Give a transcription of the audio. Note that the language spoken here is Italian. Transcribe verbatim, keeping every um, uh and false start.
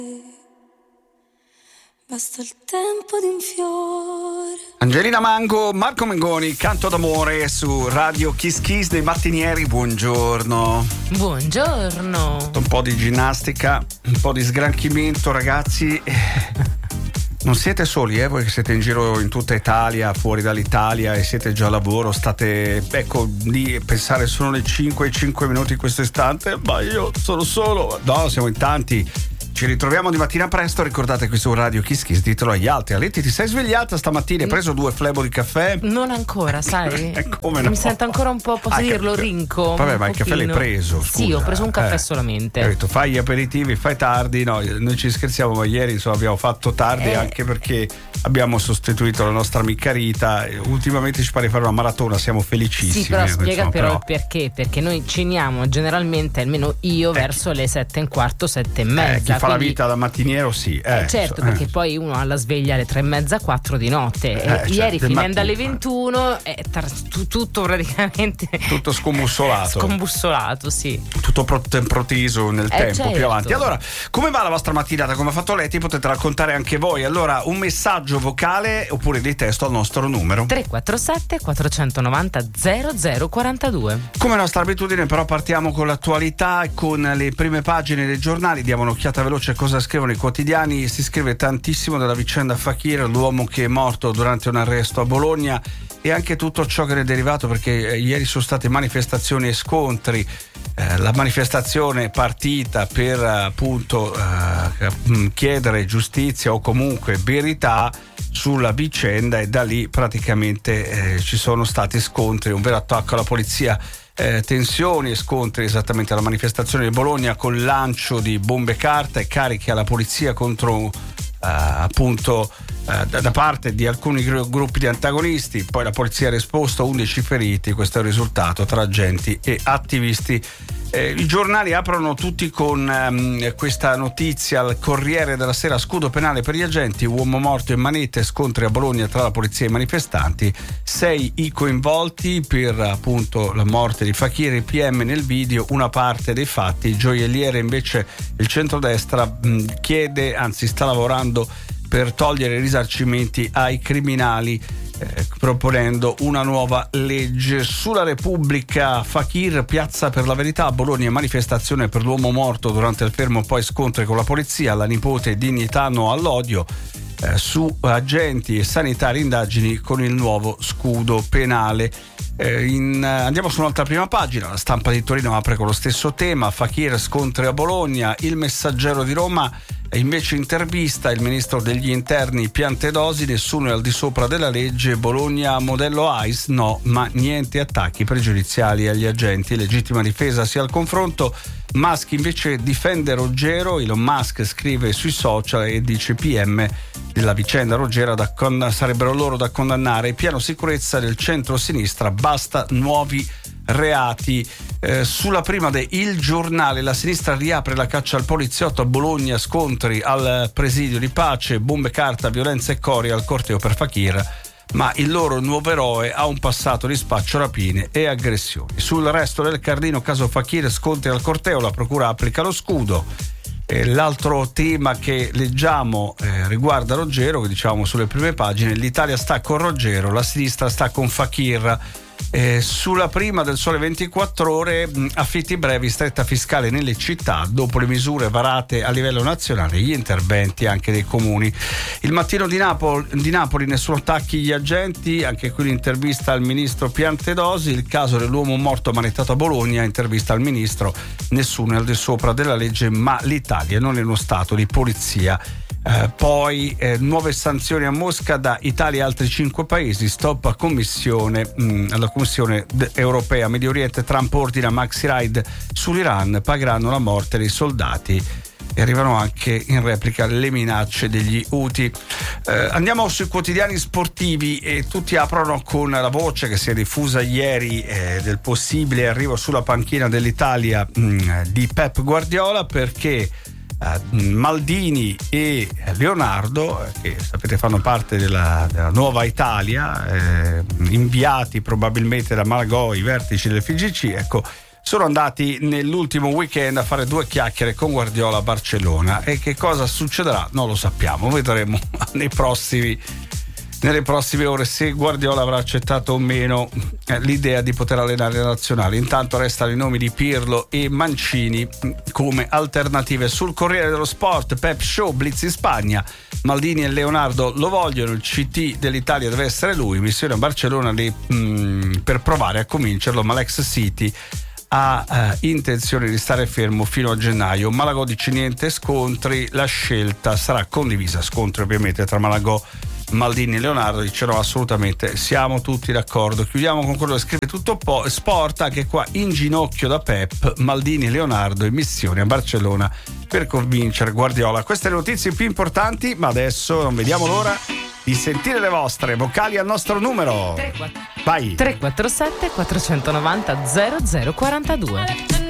Basta il tempo di un fiore. Angelina Mango, Marco Mengoni, Canto d'amore su Radio Kiss Kiss dei mattinieri. Buongiorno. Buongiorno. Un po' di ginnastica, un po' di sgranchimento, ragazzi. Non siete soli, eh? Voi che siete in giro in tutta Italia, fuori dall'Italia e siete già a lavoro, state, ecco, lì a pensare sono le cinque e cinque minuti in questo istante, ma io sono solo. No, siamo in tanti. Ci ritroviamo di mattina presto, ricordate qui su Radio Kiss Kiss, ditelo agli altri. Aletti, ti sei svegliata stamattina? Hai preso due flebo di caffè? Non ancora, sai? Come no? Mi sento ancora un po', posso ah, dirlo, rinco. Vabbè, ma il caffè l'hai preso? Scusa. Sì, ho preso un caffè eh, solamente. Ho detto, fai gli aperitivi, fai tardi. No, noi ci scherziamo, ma ieri insomma abbiamo fatto tardi eh. anche perché abbiamo sostituito la nostra amica Rita. Ultimamente ci pare fare una maratona, siamo felicissimi. Sì, però spiega insomma, però, però il perché. Perché noi ceniamo generalmente, almeno io, eh. verso le sette e un quarto, sette e mezza. Eh, chi fa la vita da mattiniero, sì. Eh, eh, certo, eh. perché poi uno ha la sveglia alle tre e mezza, quattro di notte. Eh, e certo, ieri finendo mattino. alle ventuno è tar- tu- tutto praticamente tutto scombussolato. Scombussolato, sì. Tutto pro- proteso nel eh, tempo, certo. più avanti. Allora, come va la vostra mattinata? Come ha fatto Leti? Potete raccontare anche voi. Allora, un messaggio vocale oppure di testo al nostro numero tre quattro sette quattrocentonovanta zero zero quarantadue. Come nostra abitudine, però, partiamo con l'attualità e con le prime pagine dei giornali. Diamo un'occhiata veloce a cosa scrivono i quotidiani. Si scrive tantissimo della vicenda Fakir, l'uomo che è morto durante un arresto a Bologna, e anche tutto ciò che ne è derivato, perché eh, ieri sono state manifestazioni e scontri. Eh, la manifestazione è partita per appunto eh, chiedere giustizia o comunque verità sulla vicenda, e da lì praticamente eh, ci sono stati scontri, un vero attacco alla polizia. Eh, tensioni e scontri esattamente alla manifestazione di Bologna, con lancio di bombe carta e cariche alla polizia contro uh, appunto uh, da, da parte di alcuni gru- gruppi di antagonisti. Poi la polizia ha risposto, undici feriti, questo è il risultato tra agenti e attivisti. Eh, I giornali aprono tutti con um, questa notizia al Corriere della Sera: scudo penale per gli agenti, uomo morto in manette, scontri a Bologna tra la polizia e i manifestanti, sei i coinvolti per appunto la morte di Fakir, il P M nel video, una parte dei fatti, gioielliere invece il centrodestra mh, chiede, anzi sta lavorando per togliere i risarcimenti ai criminali, eh, proponendo una nuova legge. Sulla Repubblica, Fakir, piazza per la verità, a Bologna manifestazione per l'uomo morto durante il fermo, poi scontri con la polizia, la nipote dignità no all'odio. Eh, su agenti e sanitari indagini con il nuovo scudo penale. Eh, in, andiamo su un'altra prima pagina. La Stampa di Torino apre con lo stesso tema: Fakir, scontri a Bologna. Il Messaggero di Roma invece intervista il ministro degli interni Piantedosi: nessuno è al di sopra della legge, Bologna modello I C E, no, ma niente attacchi pregiudiziali agli agenti, legittima difesa sia al confronto. Musk invece difende Roggero. Elon Musk scrive sui social e dice: P M della vicenda Roggero da con- sarebbero loro da condannare, piano sicurezza del centro-sinistra, basta nuovi reati. Eh, sulla prima de Il Giornale, la sinistra riapre la caccia al poliziotto a Bologna, scontri al presidio di pace, bombe carta, violenza e cori al corteo per Fakir, ma il loro nuovo eroe ha un passato di spaccio, rapine e aggressioni. Sul Resto del Carlino, caso Fakir, scontri al corteo, la procura applica lo scudo. Eh, l'altro tema che leggiamo eh, riguarda Roggero, che diciamo sulle prime pagine: l'Italia sta con Roggero, la sinistra sta con Fakir. Eh, sulla prima del Sole ventiquattro Ore, mh, affitti brevi, stretta fiscale nelle città, dopo le misure varate a livello nazionale, gli interventi anche dei comuni. Il Mattino di Napoli, di Napoli nessuno attacchi gli agenti, anche qui l'intervista al ministro Piantedosi. Il caso dell'uomo morto manettato a Bologna, intervista al ministro: nessuno è al di sopra della legge, ma l'Italia non è uno stato di polizia. Eh, poi eh, nuove sanzioni a Mosca da Italia e altri cinque paesi, stop a commissione mh, alla Commissione d- europea. Medio Oriente, Trump ordina maxi raid sull'Iran, pagheranno la morte dei soldati. E arrivano anche in replica le minacce degli Houthi. Eh, andiamo sui quotidiani sportivi e tutti aprono con la voce che si è diffusa ieri eh, del possibile arrivo sulla panchina dell'Italia mh, di Pep Guardiola, perché Maldini e Leonardo, che sapete fanno parte della, della nuova Italia, eh, inviati probabilmente da Malagò, i vertici del F I G C, ecco, sono andati nell'ultimo weekend a fare due chiacchiere con Guardiola a Barcellona, e che cosa succederà non lo sappiamo, vedremo nei prossimi nelle prossime ore se Guardiola avrà accettato o meno eh, l'idea di poter allenare le nazionali. Intanto restano i nomi di Pirlo e Mancini come alternative. Sul Corriere dello Sport, Pep Show, Blitz in Spagna, Maldini e Leonardo lo vogliono, il C T dell'Italia deve essere lui, missione a Barcellona di, mh, per provare a convincerlo, ma l'ex City ha eh, intenzione di stare fermo fino a gennaio. Malagò dice niente scontri, la scelta sarà condivisa, scontri ovviamente tra Malagò, Maldini e Leonardo. Dice no, assolutamente, siamo tutti d'accordo. Chiudiamo con quello che scrive Tutto po- Sport, anche qua in ginocchio da Pep, Maldini e Leonardo in missione a Barcellona per convincere Guardiola. Queste le notizie più importanti, ma adesso non vediamo l'ora di sentire le vostre vocali al nostro numero. Vai. tre quattro sette quattrocentonovanta zero zero quarantadue.